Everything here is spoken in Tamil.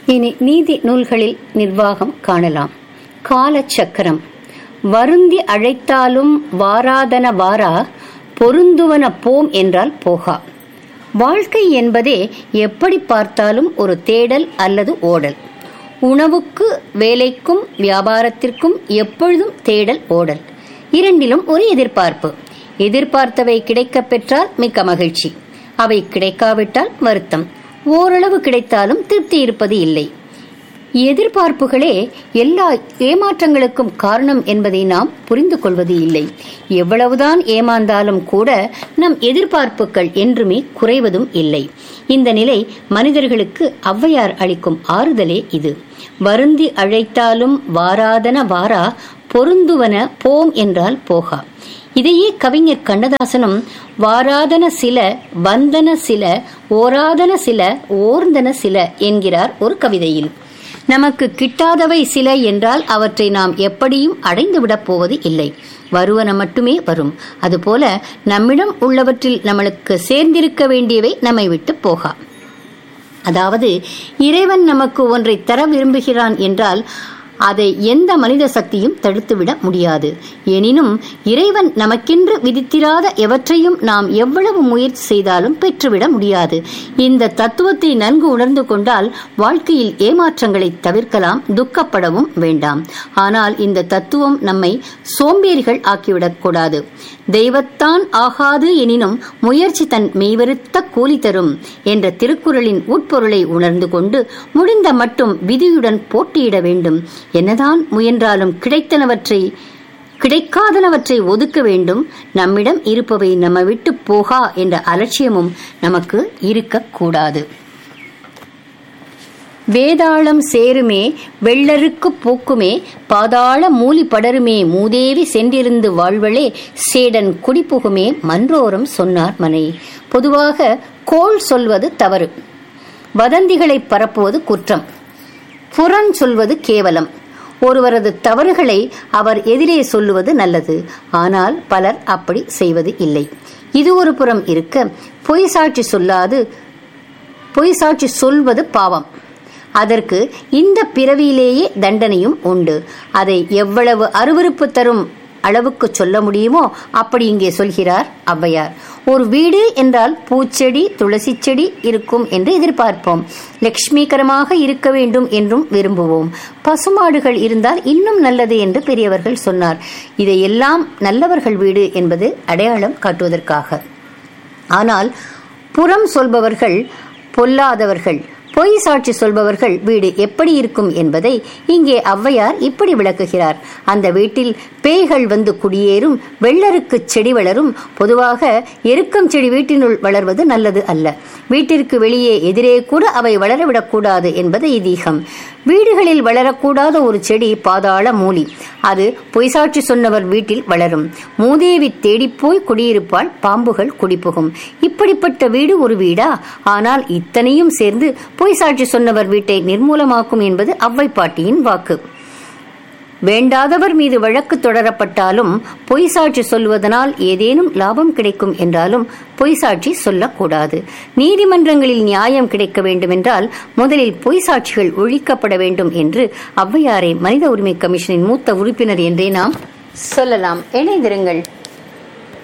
இனி நீதி நூல்களில் நிர்வாகம் காணலாம். காலச்சக்கரம். வருந்தி அழைத்தாலும் வாராதன வாரா, பொருந்துவன போம் என்றால் போகா. வாழ்க்கை என்பதே எப்படி பார்த்தாலும் ஒரு தேடல் அல்லது ஓடல். உணவுக்கு, வேலைக்கும், வியாபாரத்திற்கும் எப்பொழுதும் தேடல், ஓடல். இரண்டிலும் ஒரு எதிர்பார்ப்பு. எதிர்பார்த்தவை கிடைக்கப் பெற்றால் மிக்க மகிழ்ச்சி, அவை கிடைக்காவிட்டால் வருத்தம். ஓரளவு கிடைத்தாலும் திருப்தி இருப்பது இல்லை. எதிர்பார்ப்புகளே எல்லா ஏமாற்றங்களுக்கும் காரணம் என்பதை நாம் புரிந்து கொள்வது இல்லை. எவ்வளவுதான் ஏமாந்தாலும் கூட நம் எதிர்பார்ப்புகள் என்றுமே குறைவதும் இல்லை. இந்த நிலை மனிதர்களுக்கு ஔவையார் அளிக்கும் ஆறுதலே இது. வருந்தி அழைத்தாலும் வாராதன வாரா, பொருந்துவன போம் என்றால் போகா. இதையே கவிஞர் கண்ணதாசனும் வாராதன சில, வந்தன சில, ஓராதன சில, ஓர்ந்தன சில என்கிறார் ஒரு கவிதையில். நமக்கு கிட்டாதவை சில என்றால் அவற்றை நாம் எப்படியும் அடைந்துவிடப் போவது இல்லை. வருவன மட்டுமே வரும். அதுபோல நம்மிடம் உள்ளவற்றில் நம்மளுக்கு சேர்ந்திருக்க வேண்டியவை நம்மை விட்டு போகா. அதாவது இறைவன் நமக்கு ஒன்றை தர விரும்புகிறான் என்றால் அதை எந்த மனித சக்தியும் தடுத்துவிட முடியாது. எனினும் இறைவன் நமக்கென்று விதித்திராத எவற்றையும் நாம் எவ்வளவு முயற்சி செய்தாலும் பெற்றுவிட முடியாது. இந்த தத்துவத்தை நன்கு உணர்ந்து கொண்டால் வாழ்க்கையில் ஏமாற்றங்களை தவிர்க்கலாம், துக்கப்படவும் வேண்டாம். ஆனால் இந்த தத்துவம் நம்மை சோம்பேறிகள் ஆக்கிவிடக் கூடாது. தெய்வத்தான் ஆகாது எனினும் முயற்சி தன் மெய்வருத்த கூலி தரும் என்ற திருக்குறளின் உட்பொருளை உணர்ந்து கொண்டு முடிந்த மட்டும் விதியுடன் போட்டியிட வேண்டும். என்னதான் முயன்றாலும் கிடைக்காதனவற்றை ஒதுக்க வேண்டும். நம்மிடம் இருப்பவை நம்ம விட்டு போகா என்ற அலட்சியமும் நமக்கு இருக்கக்கூடாது. வேதாளம் சேருமே வெள்ளருக்கு போக்குமே, பாதாள மூலி படருமே மூதேவி சென்றிருந்து வாழ்வளே, சேடன் குடிப்புகுமே மன்றோரம் சொன்னார் மனை. பொதுவாக கோள் சொல்வது தவறு, வதந்திகளை பரப்புவது குற்றம், புறன் சொல்வது கேவலம். ஒருவரது தவறுகளை அவர் எதிரே சொல்லுவது நல்லது. ஆனால் பலர் அப்படி செய்வது இல்லை. இது ஒரு புறம் இருக்க, பொய் சாட்சி சொல்வது பாவம். அதற்கு இந்த பிறவியிலேயே தண்டனையும் உண்டு. அதை எவ்வளவு அருவருப்பு தரும் அளவுக்கு சொல்ல முடியுமோ அப்படி இங்கே சொல்கிறார் ஔவையார். ஒரு வீடு என்றால் பூச்செடி, துளசி செடி இருக்கும் என்று எதிர்பார்ப்போம். லட்சுமிகரமாக இருக்க வேண்டும் என்றும் விரும்புவோம். பசுமாடுகள் இருந்தால் இன்னும் நல்லது என்று பெரியவர்கள் சொன்னார். இதையெல்லாம் நல்லவர்கள் வீடு என்பது அடையாளம் காட்டுவதற்காக. ஆனால் புறம் சொல்பவர்கள், பொல்லாதவர்கள், பொய் சாட்சி சொல்பவர்கள் வீடு எப்படி இருக்கும் என்பதை இங்கே ஔவையார் இப்படி விளக்குகிறார். அந்த வீட்டில் பேய்கள் வந்து குடியேறும், வெள்ளருக்கு செடி வளரும். பொதுவாக எருக்கம் செடி வீட்டினுள் வளர்வது நல்லது அல்ல. வீட்டிற்கு வெளியே எதிரே கூட அவை வளரவிடக்கூடாது என்பது ஐதீகம். வீடுகளில் வளரக்கூடாத ஒரு செடி பாதாள மூலி. அது பொய்சாட்சி சொன்னவர் வீட்டில் வளரும். மூதேவி தேடிப்போய் குடியிருப்பால் பாம்புகள் குடிப்புகும். இப்படிப்பட்ட வீடு ஒரு வீடா? ஆனால் இத்தனையும் சேர்ந்து பொய்சாட்சி சொன்னவர் வீட்டை நிர்மூலமாக்கும் என்பது ஔவை பாட்டியின் வாக்கு. வேண்டாதவர் மீது வழக்கு தொடரப்பட்டாலும் பொய் சாட்சி சொல்வதனால் ஏதேனும் லாபம் கிடைக்கும் என்றாலும் பொய் சாட்சி சொல்லக்கூடாது. நீதிமன்றங்களில் நியாயம் கிடைக்க வேண்டுமென்றால் முதலில் பொய் சாட்சிகள் ஒழிக்கப்பட வேண்டும் என்று ஔவையாரை மனித உரிமை கமிஷனின் மூத்த உறுப்பினர் என்றே நாம் சொல்லலாம். இணைந்திருங்கள்.